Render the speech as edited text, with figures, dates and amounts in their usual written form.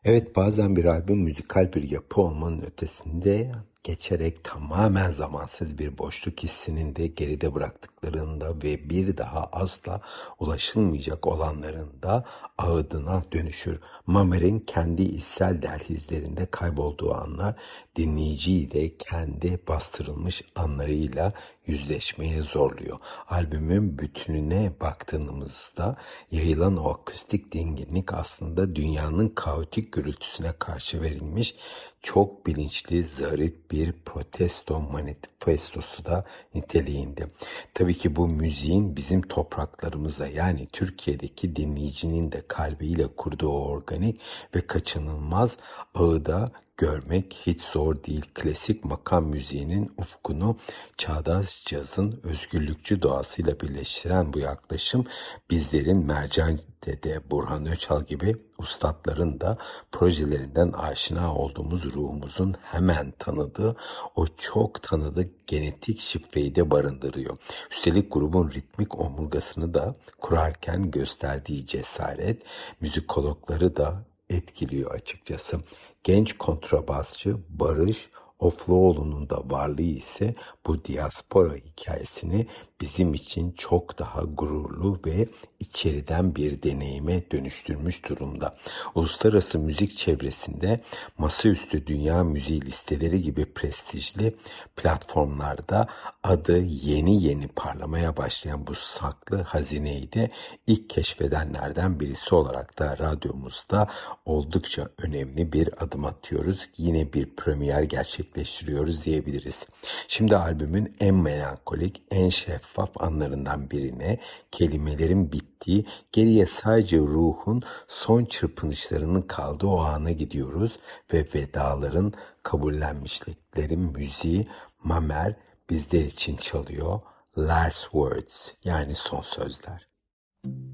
Evet, bazen bir albüm müzikal bir yapı olmanın ötesinde geçerek tamamen zamansız bir boşluk hissinin de geride bıraktıklarında ve bir daha asla ulaşılmayacak olanlarında ağıdına dönüşür. Mamer'in kendi içsel dehlizlerinde kaybolduğu anlar dinleyiciyi de kendi bastırılmış anlarıyla yüzleşmeye zorluyor. Albümün bütününe baktığımızda yayılan o akustik dinginlik aslında dünyanın kaotik gürültüsüne karşı verilmiş çok bilinçli, zarif bir protesto manifestosu da niteliğinde. Tabii ki bu müziğin bizim topraklarımızda, yani Türkiye'deki dinleyicinin de kalbiyle kurduğu organik ve kaçınılmaz ağı da görmek hiç zor değil. Klasik makam müziğinin ufkunu çağdaş cazın özgürlükçü doğasıyla birleştiren bu yaklaşım bizlerin Mercan Dede, Burhan Öçal gibi ustadların da projelerinden aşina olduğumuz ruhumuzun hemen tanıdığı o çok tanıdık genetik şifreyi de barındırıyor. Üstelik grubun ritmik omurgasını da kurarken gösterdiği cesaret müzikologları da etkiliyor açıkçası. Genç kontrabasçı Barış Ofluoğlu'nun da varlığı ise bu diaspora hikayesini bizim için çok daha gururlu ve içeriden bir deneyime dönüştürmüş durumda. Uluslararası müzik çevresinde masaüstü dünya müziği listeleri gibi prestijli platformlarda adı yeni yeni parlamaya başlayan bu saklı hazineyi de ilk keşfedenlerden birisi olarak da radyomuzda oldukça önemli bir adım atıyoruz. Yine bir premier gerçekleştiriyoruz diyebiliriz. Şimdi albümün en melankolik, en şeffaf anlarından birine, kelimelerin bittiği, geriye sadece ruhun son çırpınışlarının kaldığı o ana gidiyoruz ve vedaların, kabullenmişliklerin müziği Mamer bizler için çalıyor. Last Words, yani son sözler.